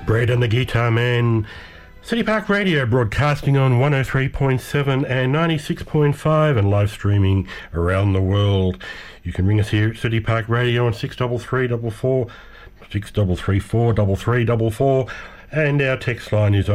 Brad and the Guitar Man. City Park Radio broadcasting on 103.7 and 96.5 and live streaming around the world. You can ring us here at City Park Radio on 63344, 6334 and our text line is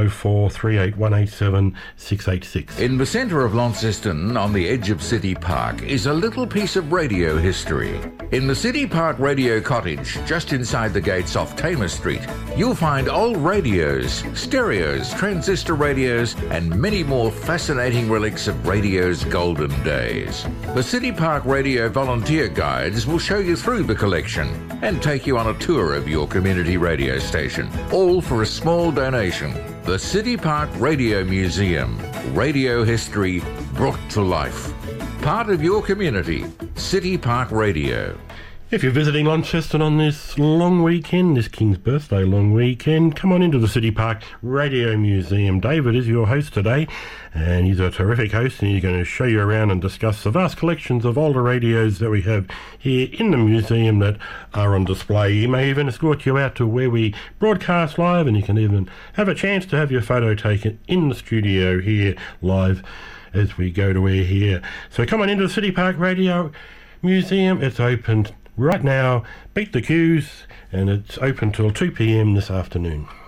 0438187686. In the centre of Launceston, on the edge of City Park, is a little piece of radio history. In the City Park Radio Cottage, just inside the gates off Tamer Street, you'll find old radios, stereos, transistor radios, and many more fascinating relics of radio's golden days. The City Park Radio volunteer guides will show you through the collection and take you on a tour of your community radio station, all for a small donation. The City Park Radio Museum. Radio history brought to life. Part of your community. City Park Radio. If you're visiting Launceston on this long weekend, this King's Birthday long weekend, come on into the City Park Radio Museum. David is your host today, and he's a terrific host, and he's going to show you around and discuss the vast collections of older radios that we have here in the museum that are on display. He may even escort you out to where we broadcast live, and you can even have a chance to have your photo taken in the studio here live as we go to air here. So come on into the City Park Radio Museum. It's open right now, beat the queues, and it's open till 2 p.m. this afternoon.